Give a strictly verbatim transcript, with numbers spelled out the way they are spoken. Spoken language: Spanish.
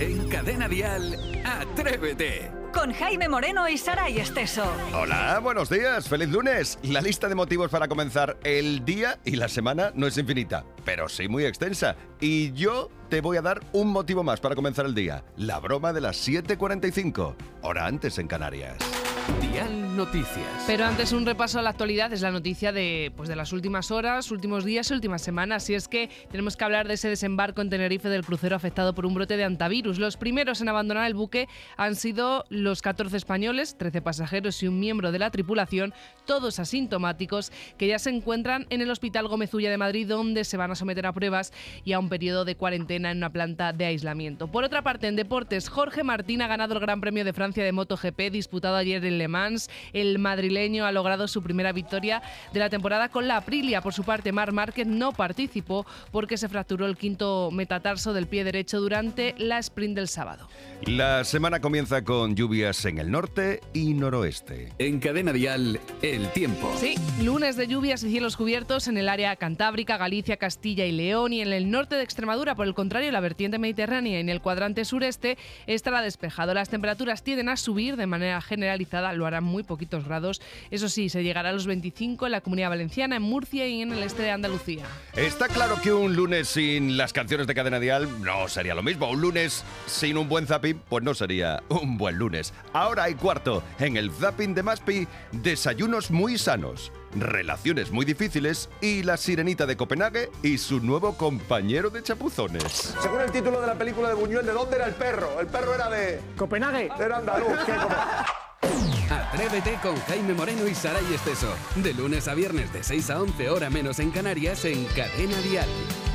En Cadena Dial, Atrévete. Con Jaime Moreno y Saray Esteso. Hola, buenos días, feliz lunes. La lista de motivos para comenzar el día y la semana no es infinita, pero sí muy extensa. Y yo te voy a dar un motivo más para comenzar el día. La broma de las siete cuarenta y cinco, hora antes en Canarias. Dial Noticias. Pero antes un repaso a la actualidad, es la noticia de, pues de las últimas horas, últimos días y últimas semanas. Y es que tenemos que hablar de ese desembarco en Tenerife del crucero afectado por un brote de hantavirus. Los primeros en abandonar el buque han sido los catorce españoles, trece pasajeros y un miembro de la tripulación, todos asintomáticos, que ya se encuentran en el Hospital Gómez Ulla de Madrid, donde se van a someter a pruebas y a un periodo de cuarentena en una planta de aislamiento. Por otra parte, en deportes, Jorge Martín ha ganado el Gran Premio de Francia de MotoGP, disputado ayer en Le Mans. El madrileño ha logrado su primera victoria de la temporada con la Aprilia. Por su parte, Marc Márquez no participó porque se fracturó el quinto metatarso del pie derecho durante la sprint del sábado. La semana comienza con lluvias en el norte y noroeste. En Cadena Dial, el tiempo. Sí, lunes de lluvias y cielos cubiertos en el área cantábrica, Galicia, Castilla y León, y en el norte de Extremadura. Por el contrario, la vertiente mediterránea y en el cuadrante sureste estará despejado. Las temperaturas tienden a subir de manera generalizada, lo harán muy poquitos grados. Eso sí, se llegará a los veinticinco en la Comunidad Valenciana, en Murcia y en el este de Andalucía. Está claro que un lunes sin las canciones de Cadena Dial no sería lo mismo. Un lunes sin un buen zapping, pues no sería un buen lunes. Ahora hay cuarto. En el zapping de Maspi, desayunos muy sanos, relaciones muy difíciles y la sirenita de Copenhague y su nuevo compañero de chapuzones. Según el título de la película de Buñuel, ¿de dónde era el perro? El perro era de... Copenhague. Era andaluz. ¿Qué? Atrévete con Jaime Moreno y Saray Esteso. De lunes a viernes de seis a once, hora menos en Canarias, en Cadena Dial.